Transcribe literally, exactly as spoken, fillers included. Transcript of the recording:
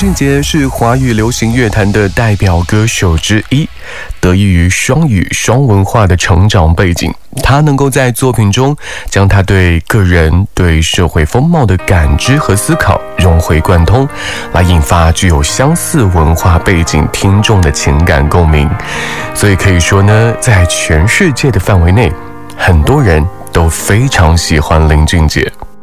俊杰是华语流行乐坛的代表歌手之一，得益于双语双文化的成长背景，他能够在作品中将他对个人、对社会风貌的感知和思考融会贯通，来引发具有相似文化背景听众的情感共鸣。所以可以说呢，在全世界的范围内，很多人都非常喜欢林俊杰。